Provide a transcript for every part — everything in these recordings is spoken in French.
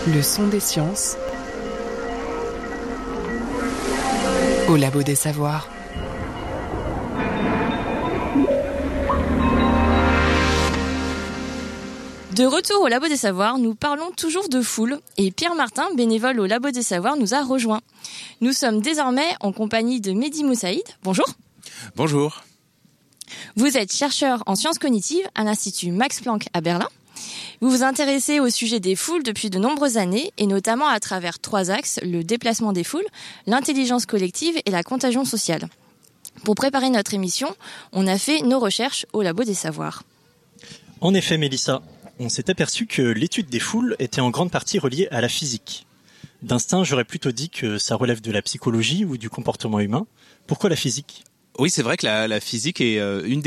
Le son des sciences au Labo des Savoirs. De retour au Labo des Savoirs, nous parlons toujours de foule et Pierre Martin, bénévole au Labo des Savoirs, nous a rejoints. Nous sommes désormais en compagnie de Mehdi Moussaïd. Bonjour. Bonjour. Vous êtes chercheur en sciences cognitives à l'Institut Max Planck à Berlin. Vous vous intéressez au sujet des foules depuis de nombreuses années et notamment à travers 3 axes, le déplacement des foules, l'intelligence collective et la contagion sociale. Pour préparer notre émission, on a fait nos recherches au Labo des Savoirs. En effet, Mélissa, on s'est aperçu que l'étude des foules était en grande partie reliée à la physique. D'instinct, j'aurais plutôt dit que ça relève de la psychologie ou du comportement humain. Pourquoi la physique ? Oui, c'est vrai que la physique est une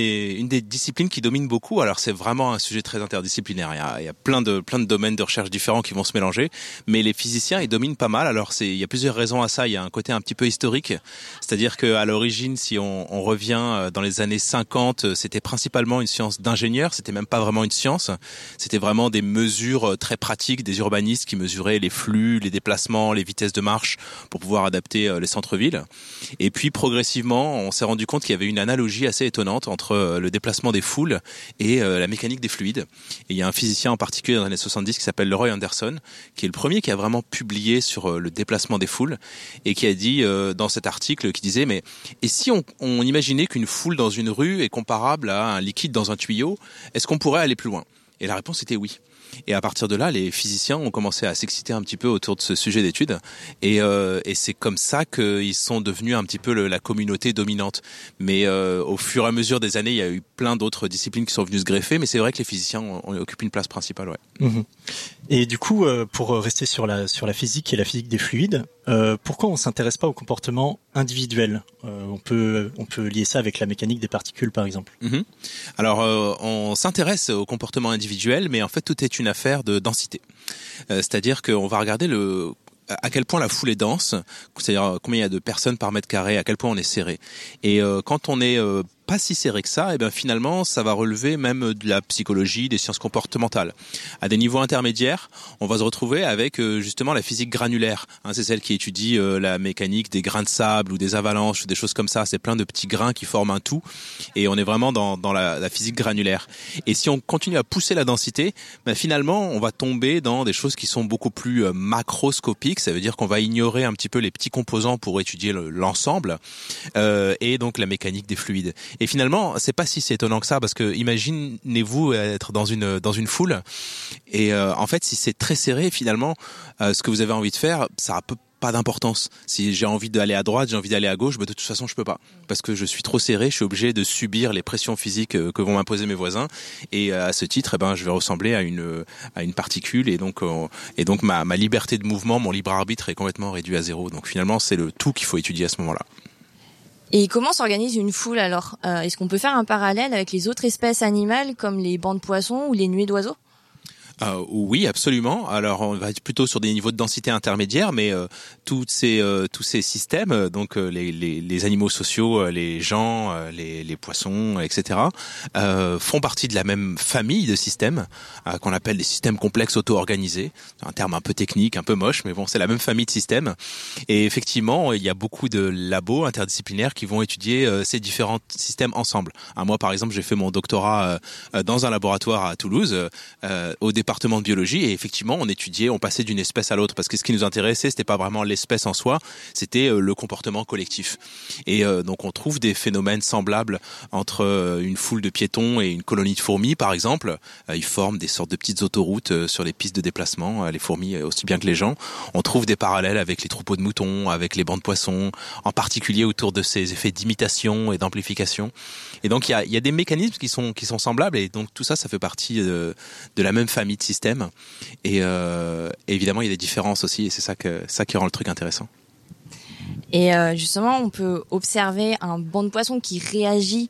des disciplines qui domine beaucoup. Alors c'est vraiment un sujet très interdisciplinaire. Il y a plein de domaines de recherche différents qui vont se mélanger, mais les physiciens ils dominent pas mal. Alors il y a plusieurs raisons à ça. Il y a un côté un petit peu historique, c'est-à-dire que à l'origine, si on revient dans les années 50, c'était principalement une science d'ingénieur. C'était même pas vraiment une science. C'était vraiment des mesures très pratiques des urbanistes qui mesuraient les flux, les déplacements, les vitesses de marche pour pouvoir adapter les centres-villes. Et puis progressivement on s'est rendu compte qu'il y avait une analogie assez étonnante entre le déplacement des foules et la mécanique des fluides. Et il y a un physicien en particulier dans les années 70 qui s'appelle Leroy Anderson, qui est le premier qui a vraiment publié sur le déplacement des foules et qui a dit dans cet article, qui disait mais et si on imaginait qu'une foule dans une rue est comparable à un liquide dans un tuyau, est-ce qu'on pourrait aller plus loin ? Et la réponse était oui. Et à partir de là, les physiciens ont commencé à s'exciter un petit peu autour de ce sujet d'étude. Et c'est comme ça qu'ils sont devenus un petit peu la communauté dominante. Mais au fur et à mesure des années, il y a eu plein d'autres disciplines qui sont venues se greffer. Mais c'est vrai que les physiciens occupent une place principale. Ouais. Mmh. Et du coup, pour rester sur la physique et la physique des fluides, pourquoi on s'intéresse pas au comportement individuel ? On peut lier ça avec la mécanique des particules, par exemple. Mmh. Alors, on s'intéresse au comportement individuel, mais en fait, tout est une affaire de densité. C'est-à-dire qu'on va regarder à quel point la foule est dense, c'est-à-dire combien il y a de personnes par mètre carré, à quel point on est serré. Et quand on est pas si serré que ça, et bien finalement ça va relever même de la psychologie, des sciences comportementales. À des niveaux intermédiaires, on va se retrouver avec justement la physique granulaire. C'est celle qui étudie la mécanique des grains de sable ou des avalanches ou des choses comme ça. C'est plein de petits grains qui forment un tout, et on est vraiment dans la physique granulaire. Et si on continue à pousser la densité, ben finalement on va tomber dans des choses qui sont beaucoup plus macroscopiques. Ça veut dire qu'on va ignorer un petit peu les petits composants pour étudier l'ensemble, et donc la mécanique des fluides. Et finalement, c'est pas si étonnant que ça, parce que imaginez-vous être dans une foule, et en fait, si c'est très serré, finalement, ce que vous avez envie de faire, ça a pas d'importance. Si j'ai envie d'aller à droite, j'ai envie d'aller à gauche, de toute façon, je peux pas, parce que je suis trop serré. Je suis obligé de subir les pressions physiques que vont m'imposer mes voisins, et à ce titre, je vais ressembler à une particule, et donc ma liberté de mouvement, mon libre arbitre est complètement réduit à zéro. Donc finalement, c'est le tout qu'il faut étudier à ce moment-là. Et comment s'organise une foule alors ? Est-ce qu'on peut faire un parallèle avec les autres espèces animales comme les bancs de poissons ou les nuées d'oiseaux ? Oui, absolument. Alors, on va être plutôt sur des niveaux de densité intermédiaires, mais tous ces systèmes, donc les animaux sociaux, les gens, les poissons, etc., font partie de la même famille de systèmes qu'on appelle des systèmes complexes auto-organisés. C'est un terme un peu technique, un peu moche, mais bon, c'est la même famille de systèmes. Et effectivement, il y a beaucoup de labos interdisciplinaires qui vont étudier ces différents systèmes ensemble. Moi, par exemple, j'ai fait mon doctorat dans un laboratoire à Toulouse, au département de biologie, et effectivement on passait d'une espèce à l'autre, parce que ce qui nous intéressait, c'était pas vraiment l'espèce en soi, c'était le comportement collectif. Et donc on trouve des phénomènes semblables entre une foule de piétons et une colonie de fourmis, par exemple. Ils forment des sortes de petites autoroutes sur les pistes de déplacement, les fourmis aussi bien que les gens. On trouve des parallèles avec les troupeaux de moutons, avec les bancs de poissons, en particulier autour de ces effets d'imitation et d'amplification. Et donc il y a des mécanismes qui sont semblables, et donc tout ça fait partie de la même famille de systèmes. Et évidemment, il y a des différences aussi, et c'est ça qui rend le truc intéressant. Et justement, on peut observer un banc de poissons qui réagit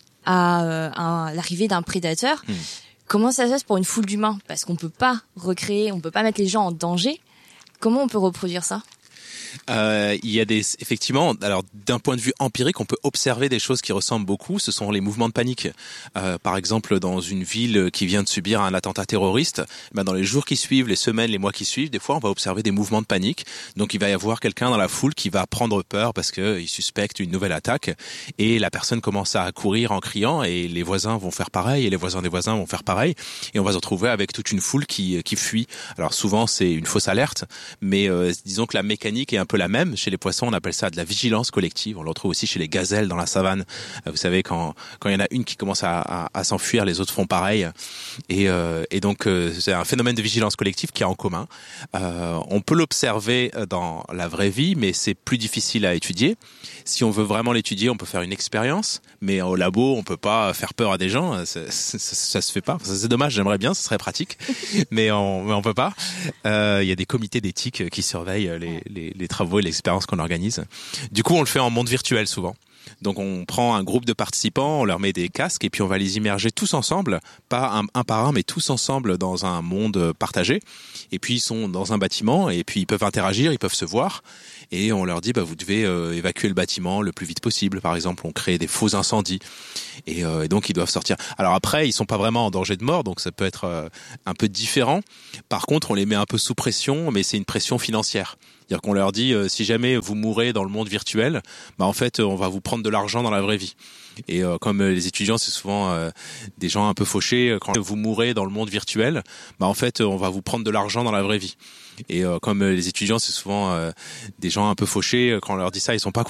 à l'arrivée d'un prédateur. Comment ça se passe pour une foule d'humains ? Parce qu'on peut pas recréer, on peut pas mettre les gens en danger. Comment on peut reproduire ça ? Il y a effectivement, alors d'un point de vue empirique, on peut observer des choses qui ressemblent beaucoup. Ce sont les mouvements de panique. Par exemple, dans une ville qui vient de subir un attentat terroriste, dans les jours qui suivent, les semaines, les mois qui suivent, des fois, on va observer des mouvements de panique. Donc, il va y avoir quelqu'un dans la foule qui va prendre peur parce qu'il suspecte une nouvelle attaque, et la personne commence à courir en criant, et les voisins vont faire pareil, et les voisins des voisins vont faire pareil, et on va se retrouver avec toute une foule qui fuit. Alors souvent, c'est une fausse alerte, mais disons que la mécanique est un peu la même. Chez les poissons, on appelle ça de la vigilance collective. On le retrouve aussi chez les gazelles dans la savane. Vous savez, quand il y en a une qui commence à s'enfuir, les autres font pareil. Et donc, c'est un phénomène de vigilance collective qui est en commun. On peut l'observer dans la vraie vie, mais c'est plus difficile à étudier. Si on veut vraiment l'étudier, on peut faire une expérience, mais au labo, on peut pas faire peur à des gens. Ça se fait pas. C'est dommage. J'aimerais bien, ce serait pratique, mais on peut pas. Il y a des comités d'éthique qui surveillent les travaux et les expériences qu'on organise. Du coup, on le fait en monde virtuel souvent. Donc on prend un groupe de participants, on leur met des casques et puis on va les immerger tous ensemble, pas un par un, mais tous ensemble dans un monde partagé. Et puis ils sont dans un bâtiment et puis ils peuvent interagir, ils peuvent se voir. Et on leur dit, vous devez évacuer le bâtiment le plus vite possible. Par exemple, on crée des faux incendies. Et donc, ils doivent sortir. Alors après, ils sont pas vraiment en danger de mort, donc ça peut être un peu différent. Par contre, on les met un peu sous pression, mais c'est une pression financière. C'est-à-dire qu'on leur dit, si jamais vous mourrez dans le monde virtuel, en fait, on va vous prendre de l'argent dans la vraie vie. Et comme les étudiants, c'est souvent des gens un peu fauchés, quand vous mourrez dans le monde virtuel, en fait, on va vous prendre de l'argent dans la vraie vie. Et comme les étudiants, c'est souvent des gens un peu fauchés, quand on leur dit ça, ils sont pas